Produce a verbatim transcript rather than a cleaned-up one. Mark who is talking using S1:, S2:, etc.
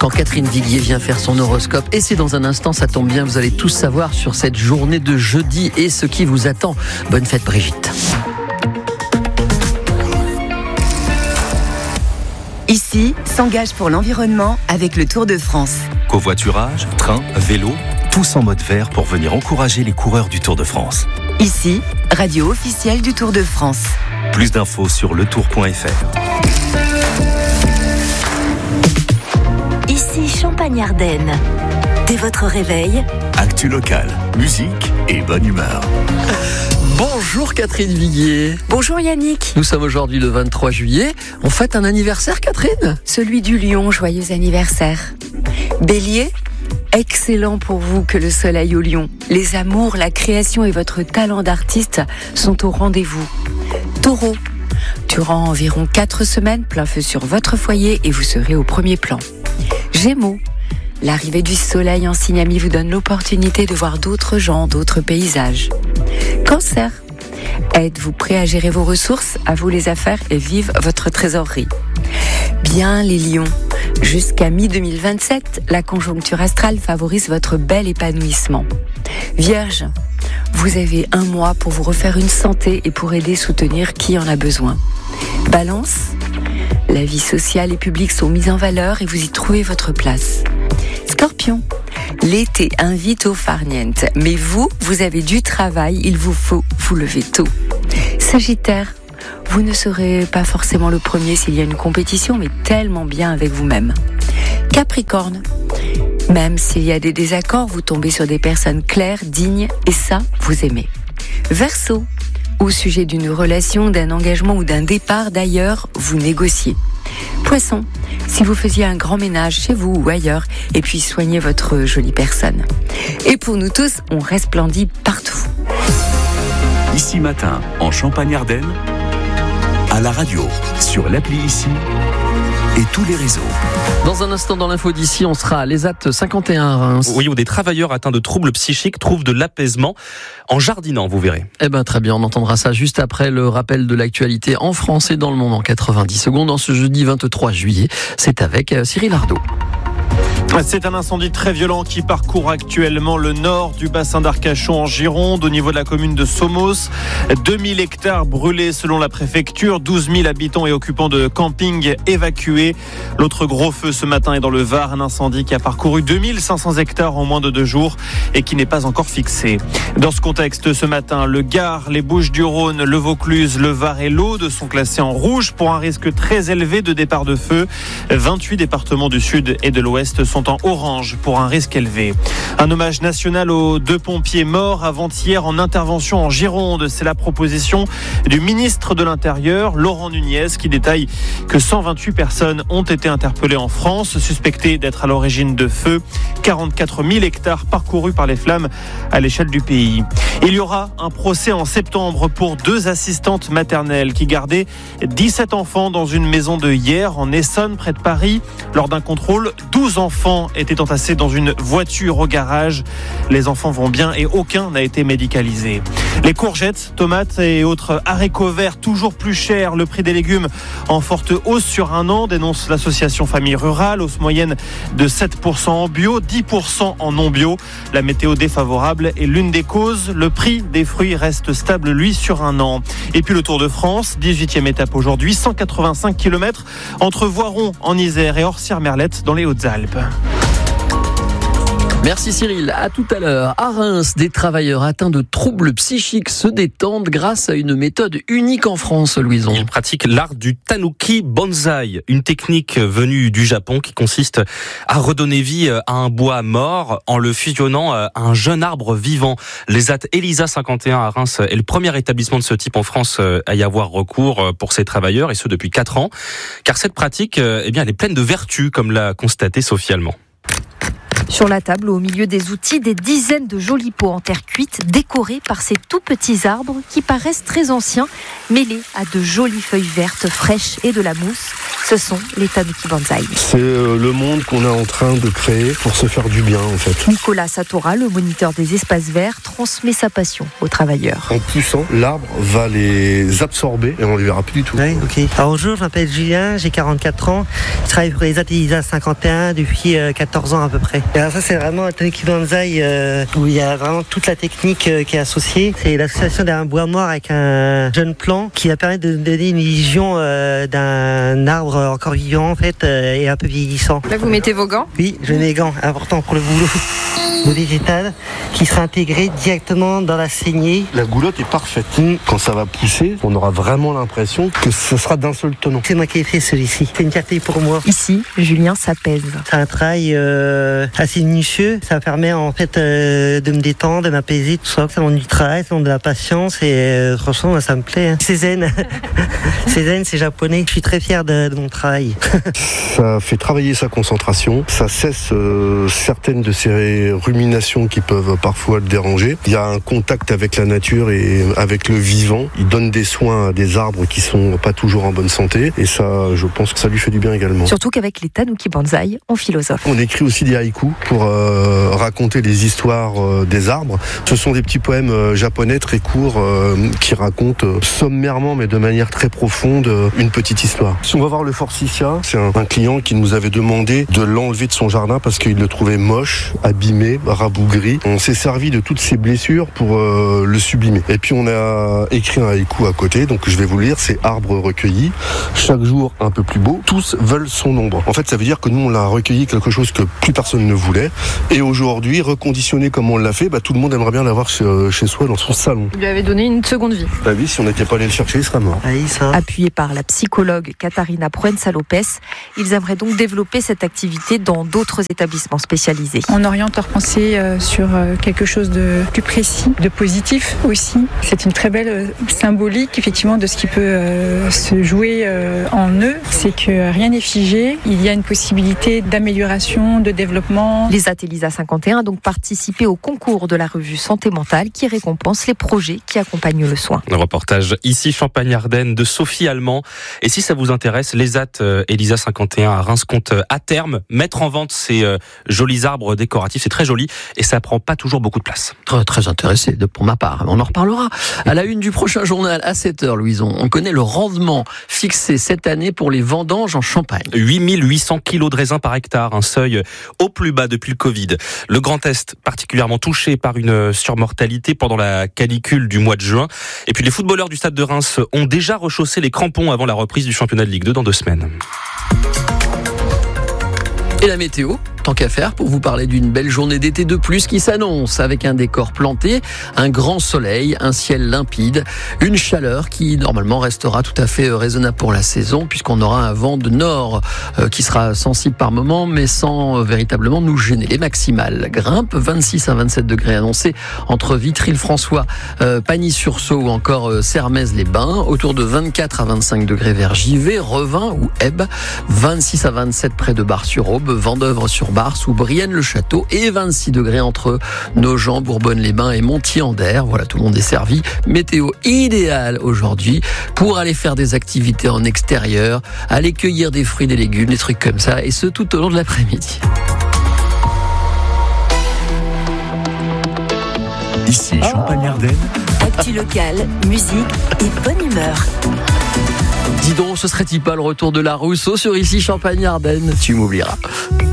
S1: quand Catherine Viguier vient faire son horoscope. Et c'est dans un instant, ça tombe bien, vous allez tous savoir sur cette journée de jeudi et ce qui vous attend. Bonne fête Brigitte.
S2: Ici, s'engage pour l'environnement avec le Tour de France.
S3: Covoiturage, train, vélo, tous en mode vert pour venir encourager les coureurs du Tour de France.
S2: Ici, radio officielle du Tour de France.
S3: Plus d'infos sur le tour point f r.
S4: Ici Champagne-Ardenne. Dès votre réveil,
S3: actu locale, musique et bonne humeur.
S1: Bonjour Catherine Viguier.
S2: Bonjour Yannick.
S1: Nous sommes aujourd'hui le vingt-trois juillet. On fête un anniversaire, Catherine ?
S2: Celui du lion, joyeux anniversaire. Bélier, excellent pour vous que le soleil au lion. Les amours, la création et votre talent d'artiste sont au rendez-vous. Taureau, durant environ quatre semaines, plein feu sur votre foyer et vous serez au premier plan. Gémeaux, l'arrivée du soleil en signe ami vous donne l'opportunité de voir d'autres gens, d'autres paysages. Cancer, êtes-vous prêt à gérer vos ressources, à vous les affaires et vive votre trésorerie. Bien les lions, jusqu'à mi deux mille vingt-sept, la conjoncture astrale favorise votre bel épanouissement. Vierge, vous avez un mois pour vous refaire une santé et pour aider, soutenir qui en a besoin. Balance, la vie sociale et publique sont mises en valeur et vous y trouvez votre place. Scorpion, l'été invite au farniente, mais vous, vous avez du travail, il vous faut vous lever tôt. Sagittaire, vous ne serez pas forcément le premier s'il y a une compétition, mais tellement bien avec vous-même. Capricorne, même s'il y a des désaccords, vous tombez sur des personnes claires, dignes, et ça, vous aimez. Verseau, au sujet d'une relation, d'un engagement ou d'un départ d'ailleurs, vous négociez. Poisson, si vous faisiez un grand ménage chez vous ou ailleurs, et puis soignez votre jolie personne. Et pour nous tous, on resplendit partout.
S3: Ici matin, en Champagne-Ardenne, à la radio, sur l'appli Ici et tous les réseaux.
S1: Dans un instant, dans l'info d'ici, on sera à l'E S A T cinquante et un à Reims.
S5: Oui, où des travailleurs atteints de troubles psychiques trouvent de l'apaisement en jardinant, vous verrez.
S1: Eh ben très bien, on entendra ça juste après le rappel de l'actualité en France et dans le monde en quatre-vingt-dix secondes. En ce jeudi vingt-trois juillet, c'est avec Cyril Ardo.
S6: C'est un incendie très violent qui parcourt actuellement le nord du bassin d'Arcachon en Gironde, au niveau de la commune de Somos. deux mille hectares brûlés selon la préfecture, douze mille habitants et occupants de camping évacués. L'autre gros feu ce matin est dans le Var, un incendie qui a parcouru deux mille cinq cents hectares en moins de deux jours et qui n'est pas encore fixé. Dans ce contexte, ce matin, le Gard, les Bouches-du-Rhône, le Vaucluse, le Var et l'Aude sont classés en rouge pour un risque très élevé de départ de feu. vingt-huit départements du sud et de l'ouest sont en orange pour un risque élevé. Un hommage national aux deux pompiers morts avant-hier en intervention en Gironde. C'est la proposition du ministre de l'Intérieur, Laurent Nunez, qui détaille que cent vingt-huit personnes ont été interpellées en France, suspectées d'être à l'origine de feux. quarante-quatre mille hectares parcourus par les flammes à l'échelle du pays. Il y aura un procès en septembre pour deux assistantes maternelles qui gardaient dix-sept enfants dans une maison de Hyères en Essonne, près de Paris. Lors d'un contrôle, douze enfants étaient entassés dans une voiture au garage. Les enfants vont bien et aucun n'a été médicalisé. Les courgettes, tomates et autres haricots verts toujours plus chers. Le prix des légumes en forte hausse sur un an, dénonce l'association Famille Rurale. Hausse moyenne de sept pour cent en bio, dix pour cent en non bio. La météo défavorable est l'une des causes. Le prix des fruits reste stable, lui, sur un an. Et puis le Tour de France, dix-huitième étape aujourd'hui, cent quatre-vingt-cinq kilomètres entre Voiron en Isère et Orsières-Merlette dans les Hautes-Alpes.
S1: Merci Cyril, à tout à l'heure. À Reims, des travailleurs atteints de troubles psychiques se détendent grâce à une méthode unique en France, Louison.
S5: Ils pratiquent l'art du tanuki bonsai, une technique venue du Japon qui consiste à redonner vie à un bois mort en le fusionnant à un jeune arbre vivant. L'E S A T Elisa cinquante et un à Reims est le premier établissement de ce type en France à y avoir recours pour ces travailleurs, et ce depuis quatre ans. Car cette pratique, eh bien, elle est pleine de vertus, comme l'a constaté Sophie Allemand.
S7: Sur la table, au milieu des outils, des dizaines de jolis pots en terre cuite décorés par ces tout petits arbres qui paraissent très anciens, mêlés à de jolies feuilles vertes, fraîches et de la mousse. Ce sont les Tanuki Banzai.
S8: C'est le monde qu'on est en train de créer pour se faire du bien, en fait.
S7: Nicolas Satora, le moniteur des espaces verts, transmet sa passion aux travailleurs.
S8: En poussant, l'arbre va les absorber et on ne les verra plus du tout.
S9: Oui, ok. Alors, bonjour, je m'appelle Julien, j'ai quarante-quatre ans. Je travaille pour les A T I S A cinquante et un depuis quatorze ans à peu près. Et alors ça, c'est vraiment un Tanuki Banzai euh, où il y a vraiment toute la technique euh, qui est associée. C'est l'association d'un bois mort avec un jeune plant qui va permettre de donner une vision euh, d'un arbre encore vivant en fait euh, et un peu vieillissant.
S7: Là, vous mettez vos gants ?
S9: Oui, je mets mes gants, important pour le boulot. Le végétal qui sera intégré directement dans la saignée.
S8: La goulotte est parfaite. Mmh. Quand ça va pousser, on aura vraiment l'impression que ce sera d'un seul tenant.
S9: C'est moi qui ai fait celui-ci. C'est une fierté pour moi.
S7: Ici, Julien s'apaise.
S9: C'est un travail euh, assez minutieux. Ça permet en fait euh, de me détendre, de m'apaiser, tout ça. Ça demande du travail, ça demande de la patience et euh, franchement, ça me plaît. Hein. C'est zen. C'est zen, c'est japonais. Je suis très fier de, de mon travail.
S8: Ça fait travailler sa concentration. Ça cesse euh, certaines de ces ruminations qui peuvent parfois le déranger. Il y a un contact avec la nature et avec le vivant. Il donne des soins à des arbres qui sont pas toujours en bonne santé et ça, je pense que ça lui fait du bien également.
S7: Surtout qu'avec les Tanuki Banzai, on philosophe.
S8: On écrit aussi des haïkus pour euh, raconter des histoires euh, des arbres. Ce sont des petits poèmes euh, japonais très courts euh, qui racontent euh, sommairement mais de manière très profonde euh, une petite histoire. Si on va voir le forsythia, c'est un, un client qui nous avait demandé de l'enlever de son jardin parce qu'il le trouvait moche, abîmé, rabougri. On s'est servi de toutes ces blessures pour euh, le sublimer. Et puis on a écrit un haïku à côté, donc je vais vous lire, c'est arbre recueilli, chaque jour un peu plus beau, tous veulent son ombre. En fait, ça veut dire que nous on l'a recueilli quelque chose que plus personne ne voulait. Et aujourd'hui, reconditionné comme on l'a fait, bah, tout le monde aimerait bien l'avoir chez, chez soi dans son salon.
S7: Vous lui avez donné une seconde vie.
S8: Bah oui, si on n'était pas allé le chercher, il serait mort.
S9: Oui, ça.
S7: Appuyés par la psychologue Katharina Proença-Lopez, ils aimeraient donc développer cette activité dans d'autres établissements spécialisés.
S10: On oriente leur pensée euh, sur euh, quelque chose de plus précis, de positif aussi. C'est une très belle euh, symbolique effectivement de ce qui peut euh, se jouer euh, en eux. C'est que rien n'est figé, il y a une possibilité d'amélioration, de développement.
S7: Les A T I S A cinquante et un a donc participé au concours de la revue Santé Mentale qui récompense les projets qui accompagnent le soin.
S5: Un reportage ici Champagne-Ardenne de Sophie Allemand. Et si ça vous intéresse, les A T E L I S A cinquante et un à Reims compte à terme mettre en vente ces euh, jolis arbres décoratifs. C'est très joli et ça prend pas toujours beaucoup de place.
S1: Très, très intéressé de, pour ma part. On en reparlera à la une du prochain journal à sept heures, Louison. On connaît le rendement fixé cette année pour les vendanges en Champagne.
S5: huit mille huit cents kilos de raisin par hectare, un seuil au plus bas depuis le Covid. Le Grand Est particulièrement touché par une surmortalité pendant la canicule du mois de juin. Et puis les footballeurs du Stade de Reims ont déjà rechaussé les crampons avant la reprise du championnat de Ligue deux dans deux semaines.
S1: Et la météo, tant qu'à faire, pour vous parler d'une belle journée d'été de plus qui s'annonce avec un décor planté, un grand soleil, un ciel limpide, une chaleur qui normalement restera tout à fait raisonnable pour la saison puisqu'on aura un vent de nord euh, qui sera sensible par moment mais sans euh, véritablement nous gêner. Les maximales grimpent, vingt-six à vingt-sept degrés annoncés entre Vitry-le-François, euh, Pagny-sur-Saulx ou encore euh, Sermaises-les-Bains, autour de vingt-quatre à vingt-cinq degrés vers Givet, Revin ou Ebbe, vingt-six à vingt-sept près de Bar-sur-Aube, Vendeuvre-sur-Barse ou Brienne-le-Château et vingt-six degrés entre Nogent, Bourbonne-les-Bains et Monthy-en-Der. Voilà, tout le monde est servi. Météo idéale aujourd'hui pour aller faire des activités en extérieur, aller cueillir des fruits, des légumes, des trucs comme ça, et ce tout au long de l'après-midi.
S3: Ici, Champagne-Ardenne.
S4: Actu locale, musique et bonne humeur.
S1: Dis donc, ce serait-il pas le retour de la Rousseau sur Ici Champagne-Ardenne? Tu m'oublieras.